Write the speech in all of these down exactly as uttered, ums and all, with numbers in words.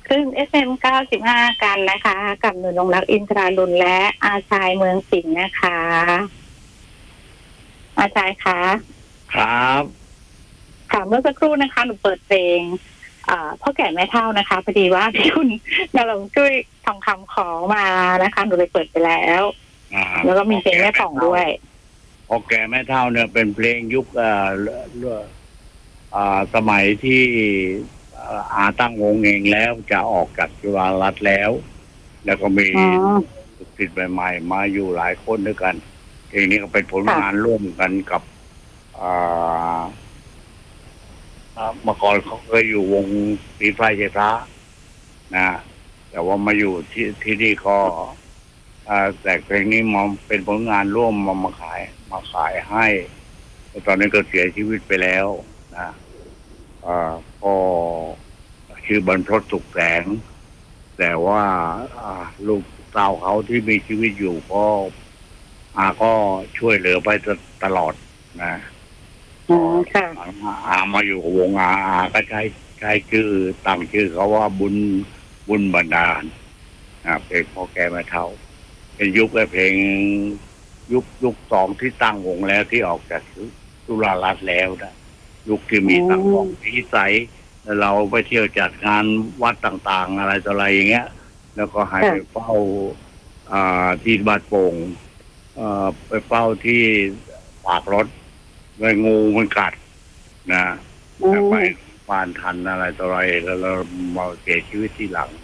คลื่น เอฟ เอ็ม เก้าสิบห้า กันนะคะ กับหนูนงรักอินทราลุนและอาชายเมืองสิงห์นะคะ อาชายคะครับค่ะเมื่อสักครู่นะคะหนูเปิดเพลงพ่อแก่แม่เฒ่านะคะพอดีว่าที่คุณนรงค์ช่วยทองคำขอมานะคะหนูเลยเปิดไปแล้วแล้วก็มีเพลงแม่ผ่องด้วยพ่อแก่แม่เฒ่าเนี่ยเป็นเพลงยุคอ่าอ่าสมัยที่อาตั้งวงเองแล้วจะออกจากจุฬารัตน์แล้ว แล้วก็มีลูกศิษย์ใหม่ๆมาอยู่หลายคนด้วยกันเพลงนี้ก็เป็นผลงานร่วมกันกับอ่าเมื่อก่อนเขาเคยอยู่วงปีไฟเจพระนะแต่ว่ามาอยู่ที่ที่นี่ก็แต่เพลงนี้มันเป็นผลงานร่วมมามาขายมาขายให้แต่ตอนนี้ก็เสียชีวิตไปแล้วนะก็ชื่อบรรพตสุขแสงแต่ว่าลูกสาวเขาที่มีชีวิตอยู่ก็อาก็ช่วยเหลือไปตลอดนะอ๋อค่ะอามาอยู่วงอาอาก็ใช้ใช้ชื่อตั้งชื่อเขาว่าบุญบุญบรรดาลนะเพลงพ่อแก่แม่เฒ่าเป็นยุคเพลงยุคยุคสองที่ตั้งวงแล้วที่ออกจากจุฬารัตน์แล้วนะยุคที่มีสังคมที่ใสเราไปเที่ยวจัดงานวัดต่างๆอะไรต่ออะไรอย่างเงี้ยแล้วก็ให้ไปเฝ้าที่บาดโป่งไปเฝ้าที่ปากรถไว้งูมันกัดนะไปบ้านทันอะไรต่ออะไรแล้วเรามาเสียชีวิตที่หลัง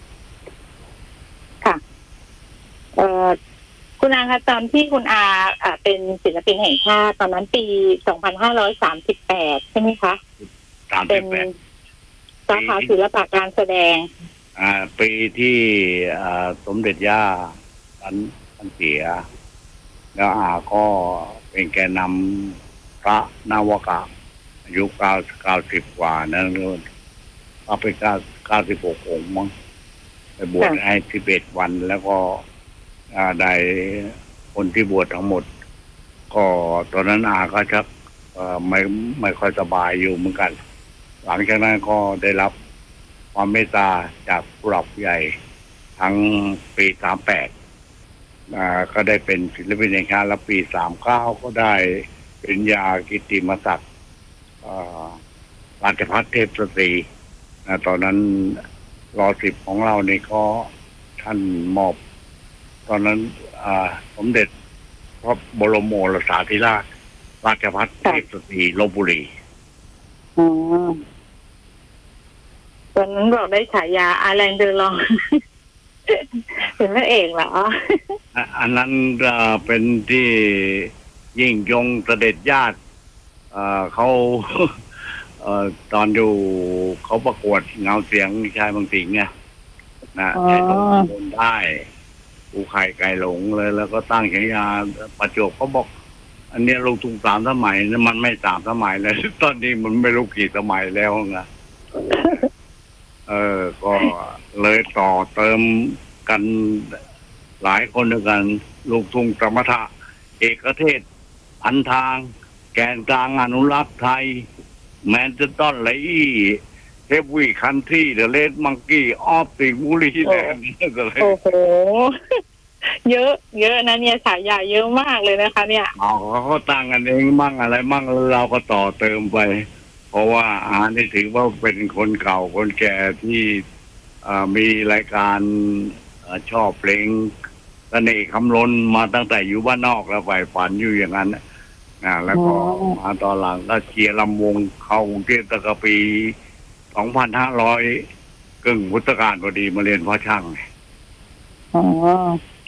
ค่ะเอ่อคุณอาคะตอนที่คุณอาอ่าเป็นศิลปินแห่งชาติตอนนั้นปีสองพันห้าร้อยสามสิบแปดใช่ไหมคะเป็นสาขาศิลปะการแสดงอ่าปีที่อ่าสมเด็จย่าท่านท่านเสียแล้วอาก็เป็นแกนนำพระนวกะอายุเก้าเก้าสิบกว่านั่นเลยเอาไปเก้าเก้าสิบหกองค์มั้งไปบวชให้สิบเอ็ดวันแล้วก็ได้คนที่บวชทั้งหมดก็ตอนนั้นอาก็ชักไม่ไม่ค่อยสบายอยู่เหมือนกันหลังจากนั้นก็ได้รับความเมตตาจากผู้หลักผู้ใหญ่ทั้งปีสามแปดก็ได้เป็นศิลปินแห่งชาติและปีสามเก้าก็ได้เป็นยากิตติมศักดิ์ราชภัฏเทพสตรีตอนนั้นรอสิบของเราเนี่ยก็ท่านมอบตอนนั้นสมเด็จพระบรมโอรสาธิราชราชภัฏเทพสตรีลพบุรีอ๋อตอนนั้นบอกได้ฉายาอาแรงเดอลองเป็นพระเอกเหรออันนั้นเป็นที่ยิ่งยงเสด็จญาติเขาตอนอยู่เขาประกวดเงาเสียงชายบางสิงห์ไงนะใช้ตรงบนได้ปูไข่ไก่หลงเลยแล้วก็ตั้งฉายาประจวบเขาบอกอันนี้ลงทุนสามสมัยนะมันไม่สามสมัยเลยตอนนี้มันไม่รู้กี่สมัยแล้วไงเออก็เลยต่อเติมกันหลายคนด้วยกันลูกทุ่งสมถะเอกเทศพันทางแกนกลางอนุรักษ์ไทยแมนเชสเตอร์ไลท์เทปวีคันที่เดอะเลดมังกี้ออฟติบุรีแลนด์ก็เลยโอ้โหเยอะเยอะนะเนี่ยฉายาเยอะมากเลยนะคะเนี่ยอ๋อเขาตั้งกันเองมั่งอะไรมั่งเราก็ต่อเติมไปเพราะว่าอานี่ถือว่าเป็นคนเก่าคนแก่ที่มีรายการชอบเพลงเสน่ห์คำล้นมาตั้งแต่อยู่บ้านนอกแล้วฝ่ายฝันอยู่อย่างนั้นนะแล้วก็มาตอนหลังก็เชียร์ลำวงเข้ากรุงเทพตั้งแต่ปีสองพันห้าร้อยกึ่งพุทธกาลพอดีมาเรียนพ่อช่างอ๋อ